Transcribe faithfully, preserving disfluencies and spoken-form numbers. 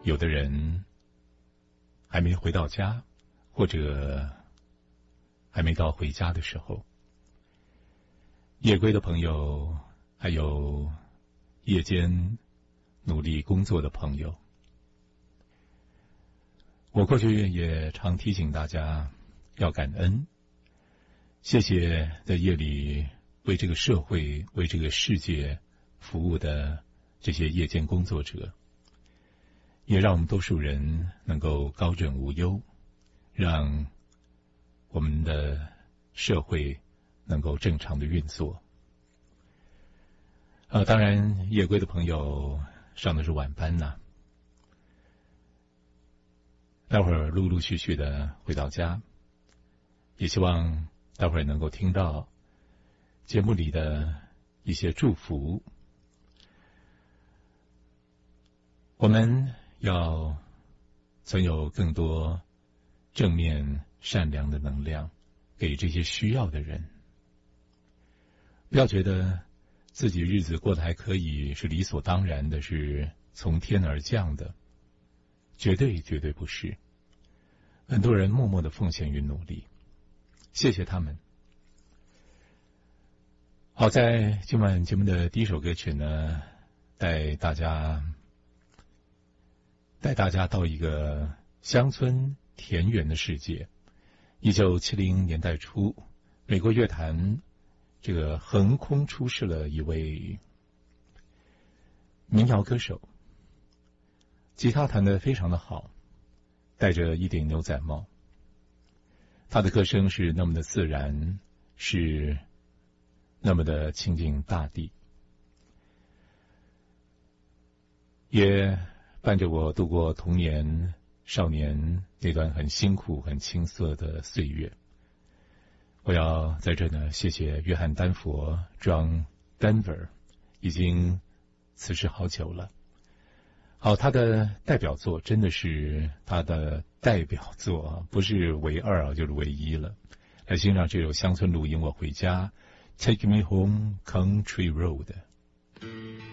有的人还没回到家，或者还没到回家的时候。夜归的朋友，还有夜间努力工作的朋友，我过去也常提醒大家要感恩，谢谢在夜里为这个社会、为这个世界服务的这些夜间工作者，也让我们多数人能够高枕无忧，让我们的社会能够正常的运作。呃，当然，夜归的朋友上的是晚班呐、啊，待会儿陆陆续续的回到家，也希望待会儿能够听到节目里的一些祝福。我们要存有更多正面善良的能量给这些需要的人，不要觉得自己日子过得还可以是理所当然的，是从天而降的，绝对绝对不是。很多人默默的奉献与努力，谢谢他们。好，在今晚节目的第一首歌曲呢，带大家带大家到一个乡村田园的世界。一九七零年代初，美国乐坛这个横空出世了一位民谣歌手，吉他弹得非常的好，戴着一顶牛仔帽，他的歌声是那么的自然，是那么的亲近大地，也伴着我度过童年少年那段很辛苦很青涩的岁月。我要在这呢谢谢约翰丹佛 John Denver， 已经辞世好久了。好，他的代表作真的是他的代表作，不是唯二啊，就是唯一了。来欣赏这首乡村录音我回家 Take Me Home Country Road。